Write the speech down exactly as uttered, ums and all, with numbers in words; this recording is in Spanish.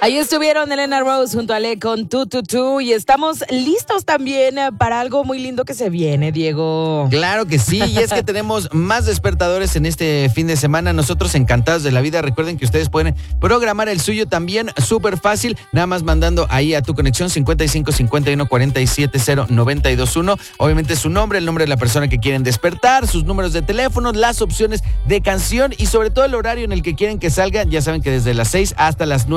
Ahí estuvieron Elena Rose junto a Ale con Tu Tu Tu y estamos listos también para algo muy lindo que se viene, Diego. Claro que sí, y es que tenemos más despertadores en este fin de semana. Nosotros encantados de la vida. Recuerden que ustedes pueden programar el suyo también súper fácil, nada más mandando ahí a tu conexión cincuenta y cinco cincuenta y uno cuarenta y siete cero noventa y dos uno. Obviamente su nombre, el nombre de la persona que quieren despertar, sus números de teléfono, las opciones de canción y sobre todo el horario en el que quieren que salgan. Ya saben que desde las seis hasta las nueve